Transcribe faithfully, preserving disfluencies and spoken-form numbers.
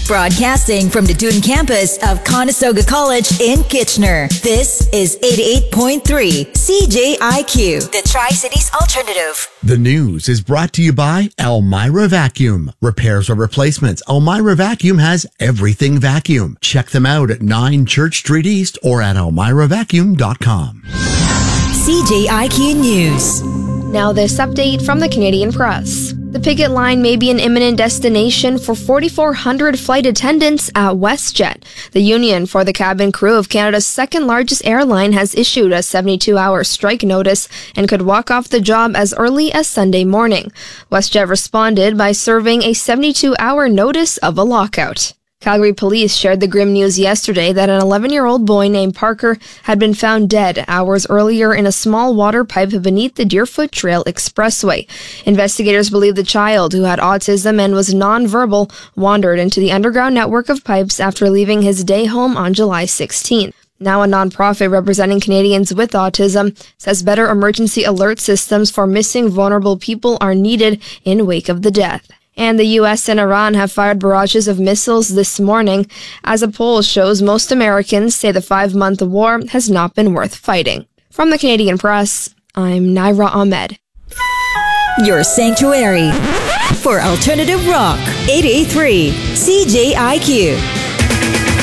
Broadcasting from the Dune campus of Conestoga College in Kitchener. This is eighty-eight point three C J I Q, the Tri-Cities Alternative. The news is brought to you by Elmira Vacuum. Repairs or replacements, Elmira Vacuum has everything vacuum. Check them out at nine Church Street East or at elmira vacuum dot com. C J I Q News. Now this update from the Canadian Press. The picket line may be an imminent destination for forty-four hundred flight attendants at WestJet. The union for the cabin crew of Canada's second largest airline has issued a seventy-two hour strike notice and could walk off the job as early as Sunday morning. WestJet responded by serving a seventy-two hour notice of a lockout. Calgary police shared the grim news yesterday that an eleven-year-old boy named Parker had been found dead hours earlier in a small water pipe beneath the Deerfoot Trail Expressway. Investigators believe the child, who had autism and was nonverbal, wandered into the underground network of pipes after leaving his day home on July sixteenth. Now a nonprofit representing Canadians with autism says better emergency alert systems for missing vulnerable people are needed in wake of the death. And the U S and Iran have fired barrages of missiles this morning. As a poll shows, most Americans say the five-month war has not been worth fighting. From the Canadian Press, I'm Naira Ahmed. Your sanctuary for alternative rock. eight eighty-three C J I Q.